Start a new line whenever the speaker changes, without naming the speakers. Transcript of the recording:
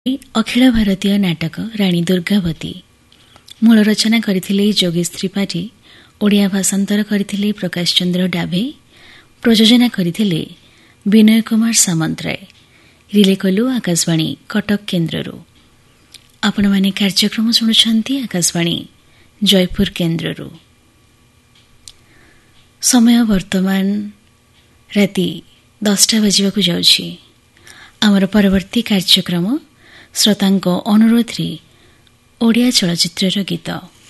अखिल भारतीय नाटक राणी दुर्गावती मूल रचना करथिले जोगेश त्रिपाठी, ओडिया भाषांतर करथिले प्रकाश चंद्र डाभे, प्रयोजना करथिले विनय कुमार सामंतराय। रिले कलु आकाशवाणी कटक केन्द्ररू। आपण माने कार्यक्रम शुणुछंती आकाशवाणी जयपुर केन्द्ररू। समय वर्तमान राति 10टा बजिबाकु जाउछि। आमर परवर्ती कार्यक्रम श्रोतांको अनुरोध रे ओडिया चलचित्रर गीत।